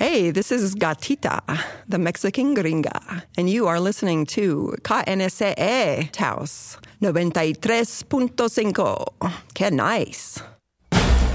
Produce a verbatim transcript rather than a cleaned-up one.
Hey, this is Gatita, the Mexican gringa, and you are listening to K N S E Taos ninety-tres punto cinco. Que nice.